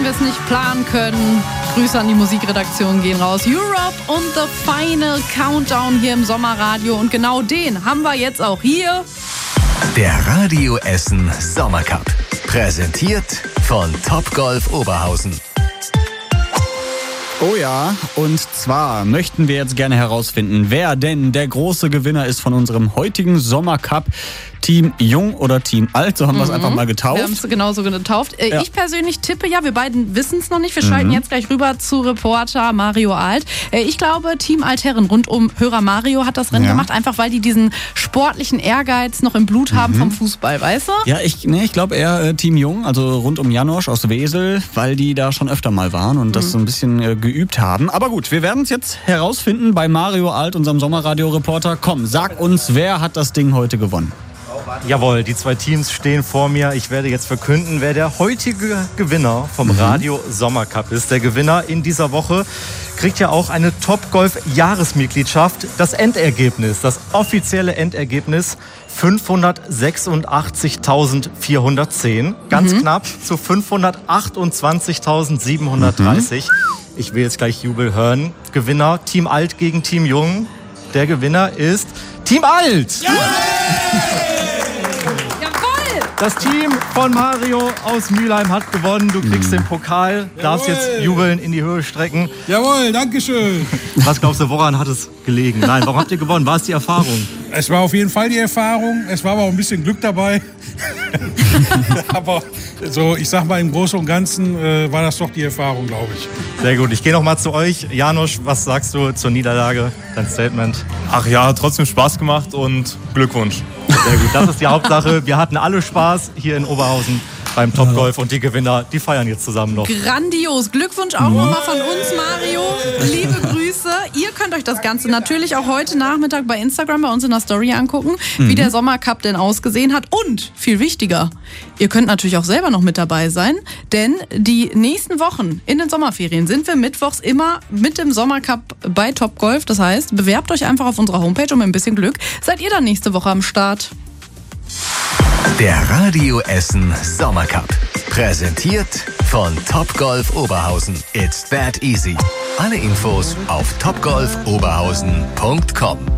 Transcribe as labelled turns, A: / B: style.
A: wir es nicht planen können. Grüße an die Musikredaktion gehen raus. Europe und The Final Countdown hier im Sommerradio. Und genau den haben wir jetzt auch hier.
B: Der Radio Essen Sommercup. Präsentiert von Topgolf Oberhausen.
C: Oh ja, und zwar möchten wir jetzt gerne herausfinden, wer denn der große Gewinner ist von unserem heutigen Sommercup. Team Jung oder Team Alt, so haben wir es einfach mal getauft.
A: Wir haben es genauso getauft. Ja. Ich persönlich tippe ja, wir beiden wissen es noch nicht. Wir schalten jetzt gleich rüber zu Reporter Mario Alt. Ich glaube, Team Altherren rund um Hörer Mario hat das Rennen gemacht, einfach weil die diesen sportlichen Ehrgeiz noch im Blut haben vom Fußball, weißt du?
C: Ja, ich glaube eher Team Jung, also rund um Janosch aus Wesel, weil die da schon öfter mal waren und das so ein bisschen geübt haben. Aber gut, wir werden es jetzt herausfinden bei Mario Alt, unserem Sommerradio-Reporter. Komm, sag uns, wer hat das Ding heute gewonnen?
D: Jawohl, die zwei Teams stehen vor mir. Ich werde jetzt verkünden, wer der heutige Gewinner vom Radio Sommercup ist. Der Gewinner in dieser Woche kriegt ja auch eine Topgolf-Jahresmitgliedschaft. Das Endergebnis, das offizielle Endergebnis, 586.410. Ganz knapp zu 528.730. Ich will jetzt gleich Jubel hören. Gewinner Team Alt gegen Team Jung. Der Gewinner ist Team Alt!
A: Ja!
D: Das Team von Mario aus Mülheim hat gewonnen. Du kriegst den Pokal, darfst jetzt jubeln, in die Höhe strecken.
E: Jawohl, dankeschön.
D: Was glaubst du, woran hat es gelegen? Nein, warum habt ihr gewonnen? War es die Erfahrung?
E: Es war auf jeden Fall die Erfahrung. Es war aber auch ein bisschen Glück dabei. Aber so, ich sag mal, im Großen und Ganzen war das doch die Erfahrung, glaube ich.
D: Sehr gut. Ich gehe noch mal zu euch. Janosch, was sagst du zur Niederlage? Dein Statement?
F: Ach ja, trotzdem Spaß gemacht und Glückwunsch.
D: Sehr gut, das ist die Hauptsache. Wir hatten alle Spaß hier in Oberhausen beim Topgolf und die Gewinner, die feiern jetzt zusammen noch.
A: Grandios. Glückwunsch auch nochmal von uns, Mario. Liebe Grüße. Ihr könnt euch das Ganze natürlich auch heute Nachmittag bei Instagram bei uns in der Story angucken, wie der Sommercup denn ausgesehen hat. Und, viel wichtiger, ihr könnt natürlich auch selber noch mit dabei sein, denn die nächsten Wochen in den Sommerferien sind wir mittwochs immer mit dem Sommercup bei Topgolf. Das heißt, bewerbt euch einfach auf unserer Homepage und mit ein bisschen Glück seid ihr dann nächste Woche am Start.
B: Der Radio Essen Sommercup. Präsentiert von Topgolf Oberhausen. It's that easy. Alle Infos auf topgolfoberhausen.com.